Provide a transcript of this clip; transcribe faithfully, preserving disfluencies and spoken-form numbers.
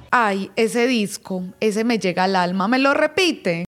Ay, ese disco, ese me llega al alma, ¿me lo repite?